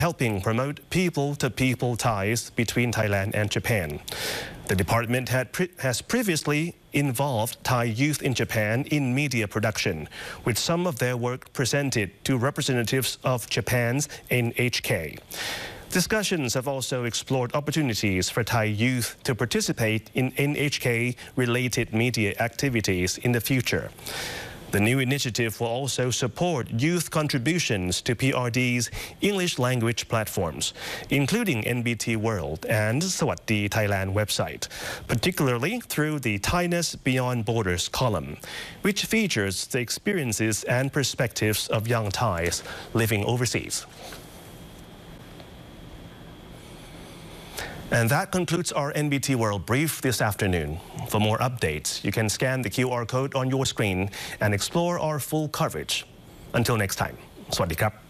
helping promote people-to-people ties between Thailand and Japan. The department has previously involved Thai youth in Japan in media production, with some of their work presented to representatives of Japan's NHK. Discussions have also explored opportunities for Thai youth to participate in NHK-related media activities in the future. The new initiative will also support youth contributions to PRD's English language platforms, including NBT World and Sawatti Thailand website, particularly through the Thainess Beyond Borders column, which features the experiences and perspectives of young Thais living overseas. And that concludes our NBT World Brief this afternoon. For more updates, you can scan the QR code on your screen and explore our full coverage. Until next time, สวัสดีครับ